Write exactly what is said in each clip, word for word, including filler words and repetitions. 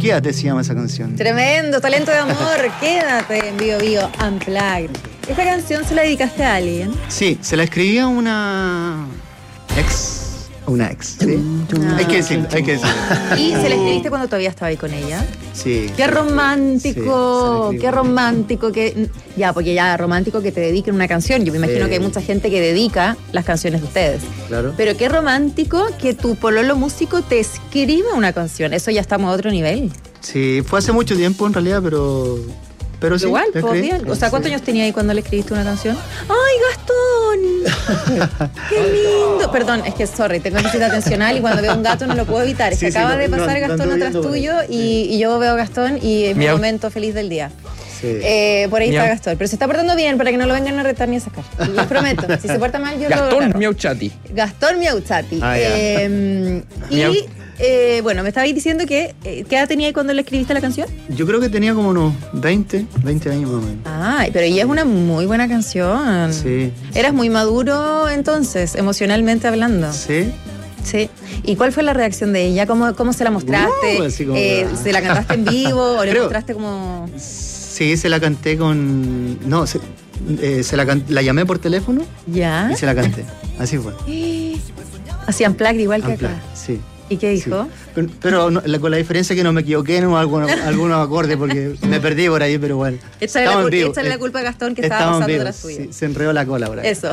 Quédate se llama esa canción. Tremendo, talento de amor. Quédate en Bio Bio Unplugged. ¿Esta canción se la dedicaste a alguien? Sí, se la escribí a una ex. Una ex, ¿sí? Ah. Hay que decirlo, hay que decirlo. ¿Y se la escribiste cuando todavía estaba ahí con ella? Sí. Qué romántico, Sí, qué romántico que... Ya, porque ya romántico que te dediquen una canción. Yo me imagino Sí. que hay mucha gente que dedica las canciones de ustedes. Claro. Pero qué romántico que tu pololo músico te escriba una canción. Eso ya estamos a otro nivel. Sí, fue hace mucho tiempo en realidad, pero... Pero sí, Igual, la pues escribí. bien. O sea, ¿cuántos Sí. años tenía ahí cuando le escribiste una canción? ¡Ay, Gastón! ¡Qué lindo! Perdón, es que, sorry, tengo déficit atencional y cuando veo un gato no lo puedo evitar. Es que Sí, sí, acaba no, de no, pasar no Gastón ando atrás viendo por tuyo ahí. y, y yo veo a Gastón y es mi Miau. momento feliz del día. Sí. Eh, por ahí Miau. está Gastón. Pero se está portando bien para que no lo vengan a retar ni a sacar. Les prometo. Si se porta mal, yo lo Gastón agarro. Miauchati. Gastón Miauchati. Ah, ya. Eh, Miau. y, eh, bueno, me estabais diciendo que... eh, ¿Qué edad tenía ahí cuando le escribiste la canción? Yo creo que tenía como unos veinte, veinte años más o menos. Ay, pero ella es una muy buena canción. Sí. Eras muy maduro entonces, emocionalmente hablando. Sí. Sí. ¿Y cuál fue la reacción de ella? ¿Cómo, cómo se la mostraste? Uh, así como- Eh, ¿Se la cantaste en vivo o le Creo- mostraste como...? Sí, se la canté con... No, se, eh, se la, can- la llamé por teléfono ¿Ya? y se la canté. Así fue. Hacían plug igual que Unplugged, acá. sí. ¿Y qué Sí. dijo? Pero, pero no- la- con la diferencia que no me equivoqué en algunos, algunos acordes porque me perdí por ahí, pero bueno. Échale la, Estamos cul- en vivo. échale la Eh, culpa a Gastón que estaba estamos en pasando vivo, tras tuyo. sí, se enredó la cola por ahí. Eso.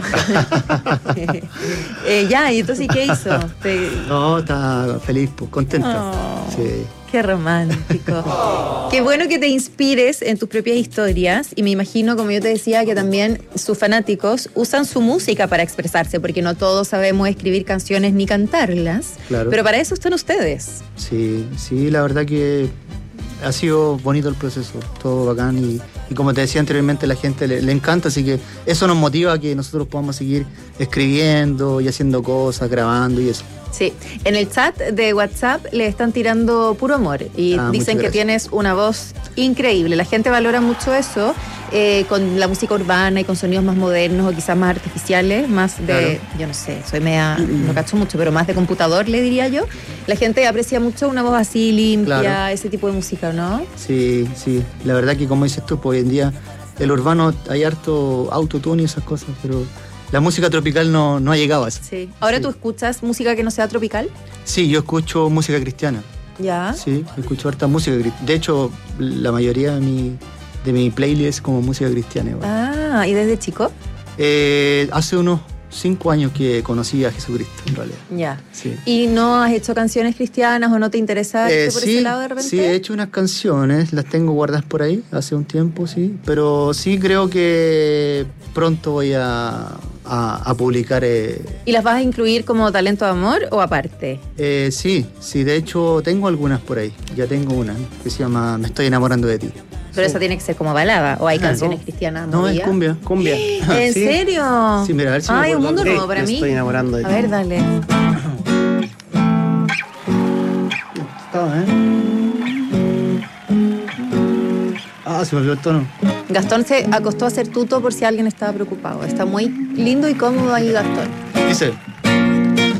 Eh, ya, ¿y entonces qué hizo? Te- No, está feliz, pues, contenta. Oh. Sí. Qué romántico. Qué bueno que te inspires en tus propias historias y me imagino, como yo te decía, que también sus fanáticos usan su música para expresarse, porque no todos sabemos escribir canciones ni cantarlas, Claro. pero para eso están ustedes. Sí, sí, la verdad que ha sido bonito el proceso, todo bacán y, y como te decía anteriormente, la gente le, le encanta, así que eso nos motiva a que nosotros podamos seguir escribiendo y haciendo cosas, grabando y eso. Sí, en el chat de WhatsApp le están tirando puro amor y Ah, muchas dicen que gracias. tienes una voz increíble. La gente valora mucho eso eh, con la música urbana y con sonidos más modernos o quizás más artificiales, más de, Claro. yo no sé, soy media, no cacho mucho, pero más de computador le diría yo. La gente aprecia mucho una voz así limpia, Claro. ese tipo de música, ¿no? Sí, sí, la verdad que como dices tú, pues hoy en día el urbano hay harto autotune y esas cosas, pero la música tropical no, no ha llegado a eso. Sí. Ahora Sí. tú escuchas música que no sea tropical, Sí, yo escucho música cristiana. ¿ya? Sí, escucho harta música cristiana. De hecho, la mayoría de mi, de mi playlist es como música cristiana. Igual. Ah, ¿y desde chico? Eh, hace unos cinco años que conocí a Jesucristo, en realidad. Ya. Sí. ¿Y no has hecho canciones cristianas o no te interesa Eh, irte por sí, ese lado de repente? sí, he hecho unas canciones, las tengo guardadas por ahí hace un tiempo, sí. Pero sí creo que pronto voy a, a, a publicar. Eh, ¿Y las vas a incluir como talento de amor o aparte? eh, sí, sí, de hecho tengo algunas por ahí. Ya tengo una que se llama Me estoy enamorando de ti. Pero esa tiene que ser como balada, o hay Ah, canciones no. cristianas. No, es movidas? cumbia, cumbia. ¿En Sí. serio? Sí, mira, a ver si me Ay, un acuerdo. mundo Sí, nuevo para me mí. estoy enamorando de A ti. ver, dale. Estaba, ¿eh? Ah, se me olvidó el tono. Gastón se acostó a hacer tuto por si alguien estaba preocupado. Está muy lindo y cómodo ahí, Gastón. Dice.